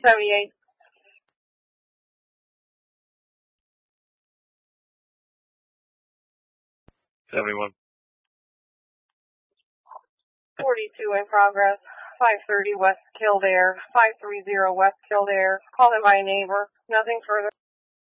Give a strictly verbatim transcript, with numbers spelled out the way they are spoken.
seventy-eight. seventy-one. forty-two in progress. five thirty West Kildare. five thirty West Kildare. Called in by a neighbor. Nothing further.